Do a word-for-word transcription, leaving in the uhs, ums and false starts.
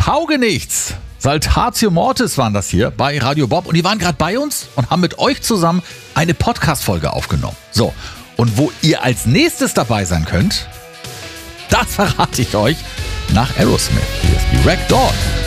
Taugenichts. Saltatio Mortis waren das hier bei Radio Bob und die waren gerade bei uns und haben mit euch zusammen eine Podcast-Folge aufgenommen. So, und wo ihr als nächstes dabei sein könnt, das verrate ich euch nach Aerosmith. Hier ist die Ragdoll.